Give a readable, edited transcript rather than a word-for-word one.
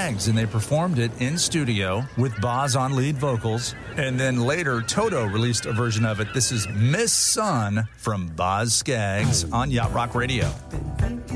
Skaggs, and they performed it in studio with Boz on lead vocals. And then later, Toto released a version of it. This is Miss Sun from Boz Skaggs on Yacht Rock Radio.